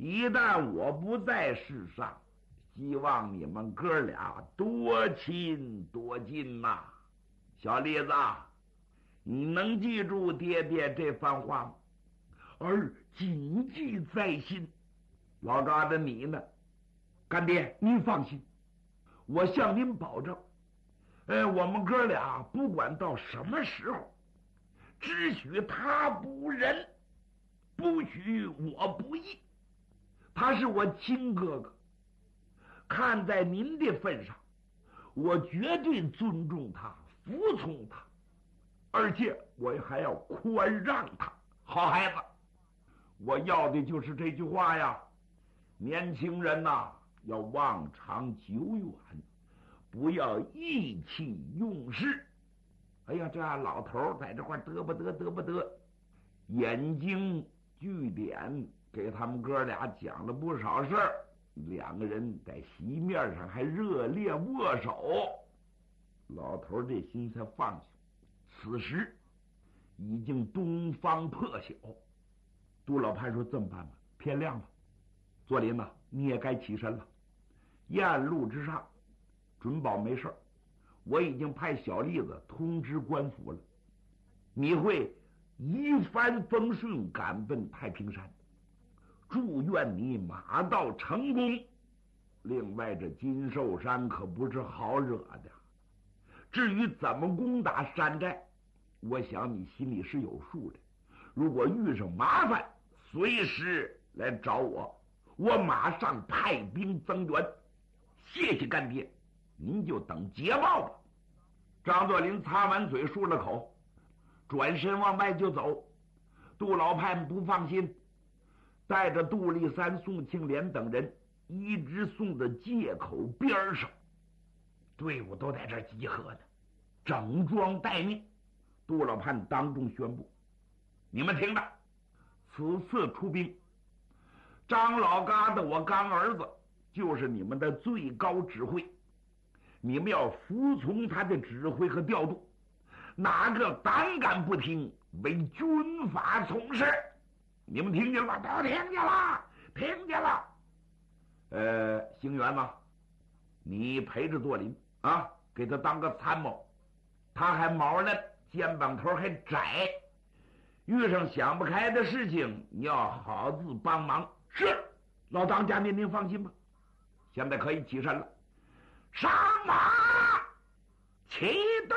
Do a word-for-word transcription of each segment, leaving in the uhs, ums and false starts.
一旦我不在世上，希望你们哥俩多亲多近呐。小栗子，你能记住爹爹这番话吗？儿谨记在心。老疙瘩，你呢？干爹，您放心，我向您保证，呃，我们哥俩不管到什么时候，只许他不仁，不许我不义。他是我亲哥哥，看在您的份上，我绝对尊重他，服从他，而且我还要宽让他。好孩子，我要的就是这句话呀。年轻人呐，要望长久远，不要意气用事。哎呀，这老头在这块得不得得不得，眼睛据点给他们哥俩讲了不少事儿，两个人在席面上还热烈握手，老头这心才放下。此时已经东方破晓，杜老潘说：“这么办吧，天亮了，左林呐，你也该起身了。燕路之上，准保没事，我已经派小栗子通知官府了，你会一帆风顺赶奔太平山。祝愿你马到成功。另外，这金寿山可不是好惹的。至于怎么攻打山寨，我想你心里是有数的。如果遇上麻烦，随时来找我，我马上派兵增援。谢谢干爹，您就等捷报吧。”张作霖擦完嘴，漱了口，转身往外就走。杜老潘不放心，带着杜立三、宋庆莲等人一直送到界口边上，队伍都在这儿集合呢，整装待命。杜老潘当众宣布：“你们听着，此次出兵，张老疙瘩我干儿子就是你们的最高指挥，你们要服从他的指挥和调度，哪个胆敢不听，为军法从事。你们听见了吧？都听见了，听见了。呃，兴元呐，你陪着作霖啊，给他当个参谋，他还毛呢，肩膀头还窄，遇上想不开的事情，你要好自帮忙。是，老当家，您您放心吧。现在可以起身了，上马，起队！”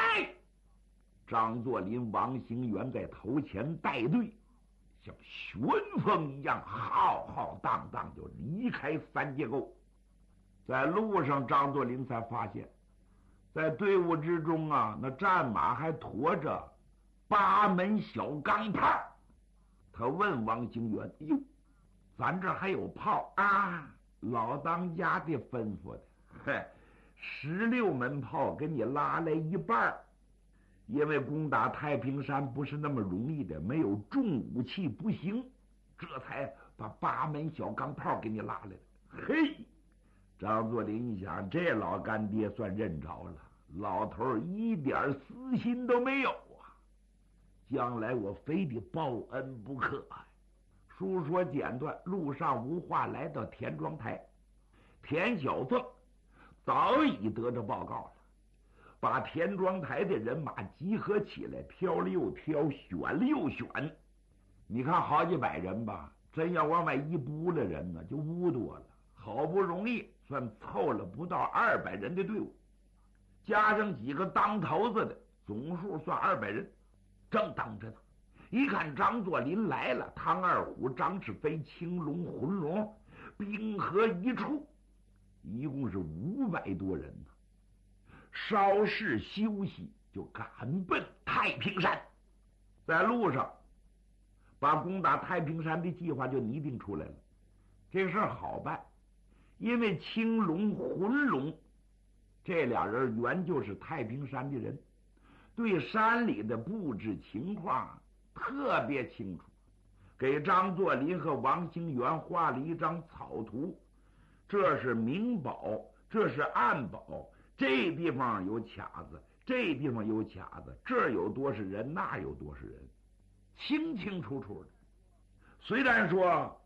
张作霖、王兴元在头前带队，像旋风一样浩浩荡荡就离开三界沟。在路上，张作霖才发现，在队伍之中啊，那战马还驮着八门小钢炮。他问王兴元：“哟，咱这还有炮啊？”老当家的吩咐的，嘿，十六门炮给你拉来一半，因为攻打太平山不是那么容易的，没有重武器不行，这才把八门小钢炮给你拉来了。嘿，张作霖一想，这老干爹算认着了，老头一点私心都没有啊，将来我非得报恩不可啊。书说简短，路上无话，来到田庄台，田小凤早已得着报告了，把田庄台的人马集合起来，挑了又挑，选了又选。你看好几百人吧，真要往外一拨了人呢，就无多了。好不容易算凑了不到二百人的队伍，加上几个当头子的，总数算二百人。正等着呢，一看张作霖来了，唐二虎、张赤飞、青龙、浑龙兵合一处，一共是五百多人呢。稍事休息，就赶奔太平山。在路上，把攻打太平山的计划就拟定出来了。这事儿好办，因为青龙、浑龙这俩人原就是太平山的人，对山里的布置情况特别清楚，给张作霖和王兴元画了一张草图，这是明保，这是暗保，这地方有卡子，这地方有卡子，这有多少人，那有多少人，清清楚楚的。虽然说